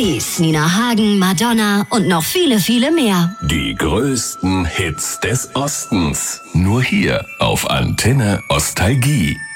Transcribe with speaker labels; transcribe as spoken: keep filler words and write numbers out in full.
Speaker 1: Kiss, Nina Hagen, Madonna und noch viele, viele mehr.
Speaker 2: Die größten Hits des Ostens. Nur hier auf Antenne Ostalgie.